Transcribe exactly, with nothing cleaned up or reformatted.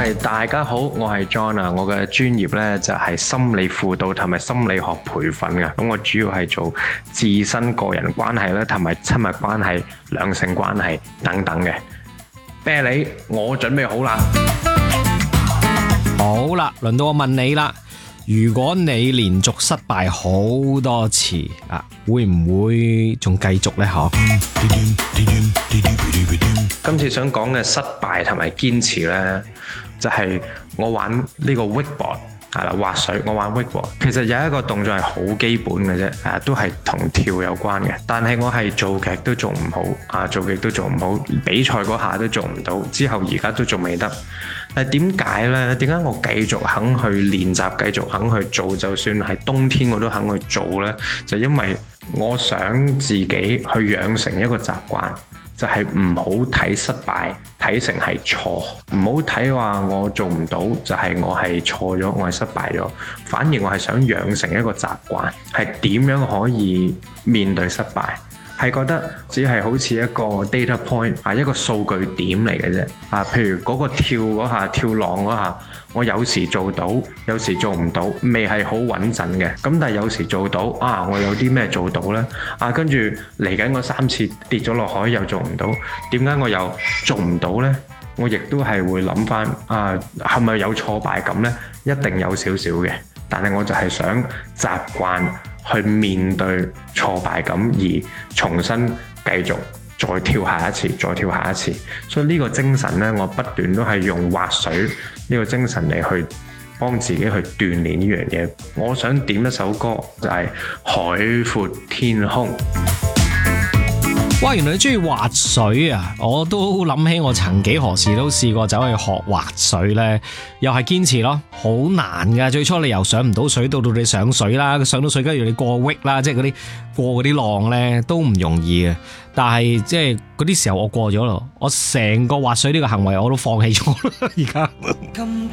係大家好，我係 John 啊，我嘅專業呢就係心理輔導同埋心理學培訓嘅，咁我主要係做自身個人關係啦，同埋親密關係、兩性關係等等嘅。啤梨，我準備好啦。 好啦，輪到我問你啦。如果你連續失敗好多次啊，會唔會仲繼續呢？嗬？ 今次想講嘅失敗同埋堅持呢，就係我玩呢個 wakeboard 係啦，滑水。我玩 wakeboard，其實有一個動作係好基本嘅啫，誒，都係同跳有關嘅。但係我係做極都做唔好，啊，做極都做唔好，比賽嗰下都做唔到，之後而家都仲未得。但係點解呢？點解我繼續肯去練習，繼續肯去做，就算係冬天我都肯去做呢？就因為我想自己去養成一個習慣，就係唔好睇失敗睇成係錯，唔好睇話我做唔到就係我係錯咗，我係失敗咗。反而我係想養成一個習慣，係點樣可以面對失敗。係覺得只係好似一個 data point 啊，一個數據點嚟嘅啫啊。譬如嗰個跳嗰下跳浪嗰下，我有時做到，有時做唔到，未係好穩陣嘅。咁但係有時做到啊，我有啲咩做到呢？啊，跟住嚟緊嗰三次跌咗落海又做唔到，點解我又做唔到呢？我亦都係會諗翻啊，係咪有挫敗感呢？一定有少少嘅，但係我就係想習慣去面對挫敗感，而重新繼續再跳下一次，再跳下一次。所以呢個精神呢，我不斷都係用滑水呢個精神嚟去幫自己去鍛鍊呢樣嘢。我想點一首歌就係《海闊天空》。 哇！原來你中意滑水啊！我都諗起我曾幾何時都試過走去學滑水呢，又係堅持咯，好難噶。最初你由上唔到水到到你上水啦，上到水跟住你過 wake 啦，即係嗰啲過嗰啲浪呢都唔容易嘅。但係即係嗰啲時候我過咗咯，我成個滑水呢個行為我都放棄咗啦，而家。